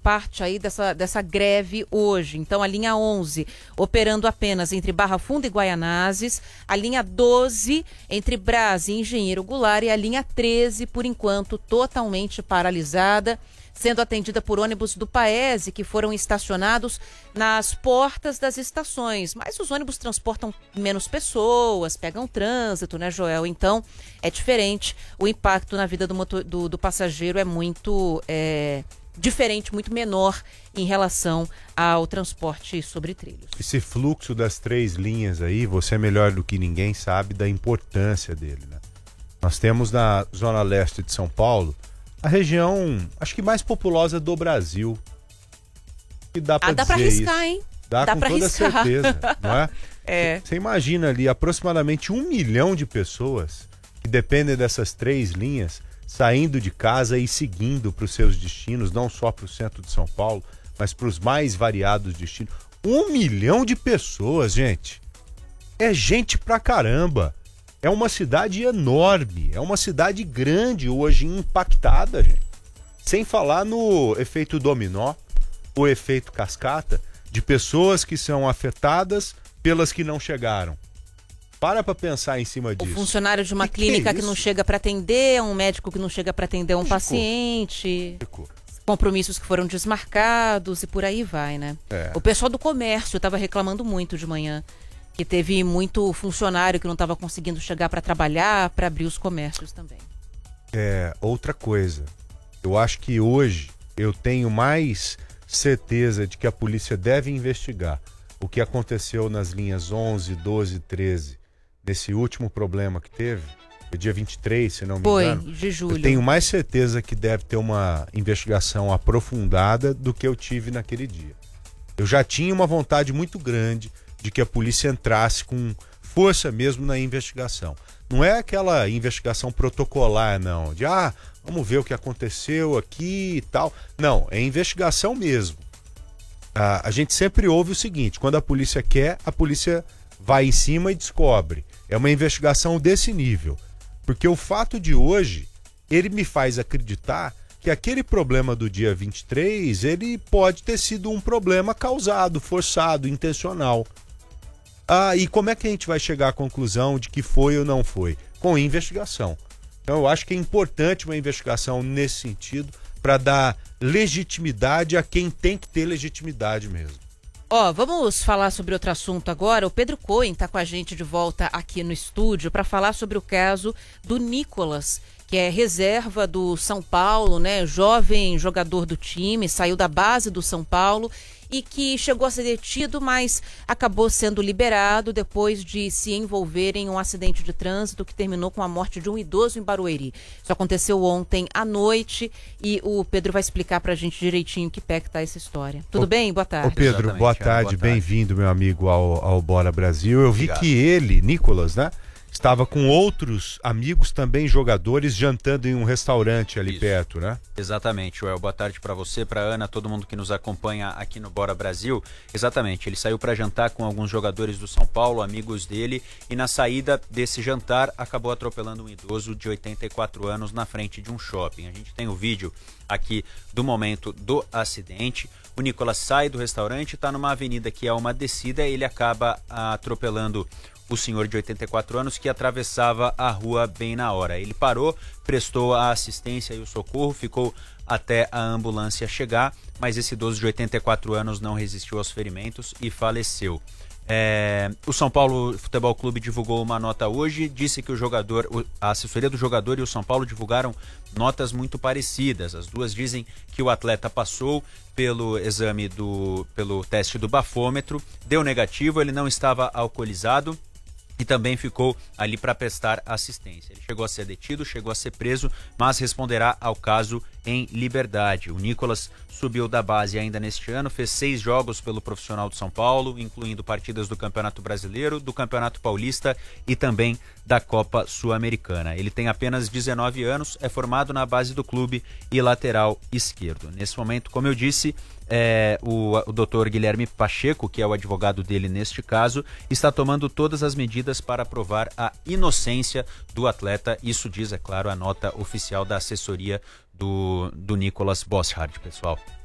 parte aí dessa greve hoje. Então, a linha 11 operando apenas entre Barra Funda e Guaianazes, a linha 12 entre Brás e Engenheiro Goulart e a linha 13, por enquanto, totalmente paralisada, sendo atendida por ônibus do Paese, que foram estacionados nas portas das estações. Mas os ônibus transportam menos pessoas, pegam trânsito, né, Joel? Então, é diferente. O impacto na vida do passageiro é muito diferente, muito menor em relação ao transporte sobre trilhos. Esse fluxo das 3 linhas aí, você é melhor do que ninguém sabe da importância dele, né? Nós temos na zona leste de São Paulo a região, acho que mais populosa do Brasil. E dá pra dá pra dizer arriscar, isso. Hein? Dá com pra toda arriscar. certeza, não é? É. Você imagina ali aproximadamente 1 milhão de pessoas que dependem dessas 3 linhas saindo de casa e seguindo para os seus destinos, não só para o centro de São Paulo, mas para os mais variados destinos. 1 milhão de pessoas, gente. É gente pra caramba. É uma cidade enorme, é uma cidade grande hoje, impactada, gente. Sem falar no efeito dominó, o efeito cascata, de pessoas que são afetadas pelas que não chegaram. Para pensar em cima disso. O funcionário de uma clínica que não chega para atender, um médico que não chega para atender um paciente, compromissos que foram desmarcados e por aí vai, né? O pessoal do comércio estava reclamando muito de manhã, que teve muito funcionário que não estava conseguindo chegar para trabalhar, para abrir os comércios também. Outra coisa, eu acho que hoje eu tenho mais certeza de que a polícia deve investigar o que aconteceu nas linhas 11, 12 e 13, nesse último problema que teve, foi dia 23, se não me engano. Foi, de julho. Eu tenho mais certeza que deve ter uma investigação aprofundada do que eu tive naquele dia. Eu já tinha uma vontade muito grande de que a polícia entrasse com força mesmo na investigação. Não é aquela investigação protocolar, não, de vamos ver o que aconteceu aqui e tal. Não, é investigação mesmo. A gente sempre ouve o seguinte, quando a polícia quer, a polícia vai em cima e descobre. É uma investigação desse nível. Porque o fato de hoje, ele me faz acreditar que aquele problema do dia 23, ele pode ter sido um problema causado, forçado, intencional. E como é que a gente vai chegar à conclusão de que foi ou não foi? Com investigação. Então eu acho que é importante uma investigação nesse sentido para dar legitimidade a quem tem que ter legitimidade mesmo. Vamos falar sobre outro assunto agora. O Pedro Cohen está com a gente de volta aqui no estúdio para falar sobre o caso do Nicolas, que é reserva do São Paulo, né? Jovem jogador do time, saiu da base do São Paulo e que chegou a ser detido, mas acabou sendo liberado depois de se envolver em um acidente de trânsito que terminou com a morte de um idoso em Barueri. Isso aconteceu ontem à noite e o Pedro vai explicar pra gente direitinho que pé que tá essa história. Tudo bem? Boa tarde. Pedro, Exatamente, boa tarde, bem-vindo, meu amigo, ao Bora Brasil. Eu vi que ele, Nicolas, né? Estava com outros amigos também jogadores jantando em um restaurante ali perto, né? Exatamente, Joel. Boa tarde para você, para Ana, todo mundo que nos acompanha aqui no Bora Brasil. Exatamente, ele saiu para jantar com alguns jogadores do São Paulo, amigos dele, e na saída desse jantar acabou atropelando um idoso de 84 anos na frente de um shopping. A gente tem o vídeo aqui do momento do acidente. O Nicolas sai do restaurante, está numa avenida que é uma descida, ele acaba atropelando o senhor de 84 anos que atravessava a rua bem na hora. Ele parou, prestou a assistência e o socorro, ficou até a ambulância chegar, mas esse idoso de 84 anos não resistiu aos ferimentos e faleceu. O São Paulo Futebol Clube divulgou uma nota hoje, disse que a assessoria do jogador e o São Paulo divulgaram notas muito parecidas. As duas dizem que o atleta passou pelo exame pelo teste do bafômetro, deu negativo, ele não estava alcoolizado e também ficou ali para prestar assistência. Ele chegou a ser detido, chegou a ser preso, mas responderá ao caso em liberdade. O Nicolas subiu da base ainda neste ano, fez 6 jogos pelo profissional de São Paulo, incluindo partidas do Campeonato Brasileiro, do Campeonato Paulista e também da Copa Sul-Americana. Ele tem apenas 19 anos, é formado na base do clube e lateral esquerdo. Nesse momento, como eu disse, o doutor Guilherme Pacheco, que é o advogado dele neste caso, está tomando todas as medidas para provar a inocência do atleta. Isso diz, é claro, a nota oficial da assessoria do Nicolas Bosshardt, pessoal.